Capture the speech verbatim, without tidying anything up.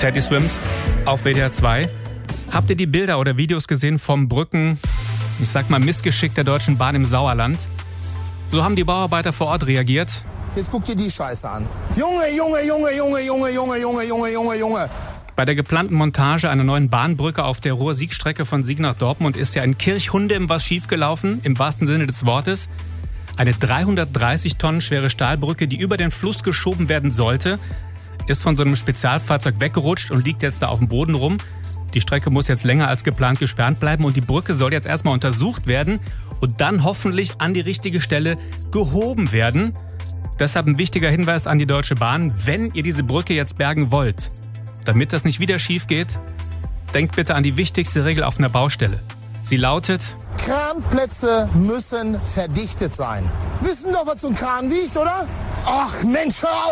Teddy Swims auf W D R zwei. Habt ihr die Bilder oder Videos gesehen vom Brücken, ich sag mal Missgeschick der Deutschen Bahn im Sauerland? So haben die Bauarbeiter vor Ort reagiert. Jetzt guck dir die Scheiße an. Junge, Junge, Junge, Junge, Junge, Junge, Junge, Junge, Junge, Junge. Bei der geplanten Montage einer neuen Bahnbrücke auf der Ruhr-Sieg-Strecke von Siegen nach Dortmund ist ja in Kirchhundem was schiefgelaufen, im wahrsten Sinne des Wortes. Eine dreihundertdreißig Tonnen schwere Stahlbrücke, die über den Fluss geschoben werden sollte, ist von so einem Spezialfahrzeug weggerutscht und liegt jetzt da auf dem Boden rum. Die Strecke muss jetzt länger als geplant gesperrt bleiben und die Brücke soll jetzt erstmal untersucht werden und dann hoffentlich an die richtige Stelle gehoben werden. Deshalb ein wichtiger Hinweis an die Deutsche Bahn: Wenn ihr diese Brücke jetzt bergen wollt, damit das nicht wieder schief geht, denkt bitte an die wichtigste Regel auf einer Baustelle. Sie lautet: Kranplätze müssen verdichtet sein. Wissen doch, was so ein Kran wiegt, oder? Ach Mensch, hör auf!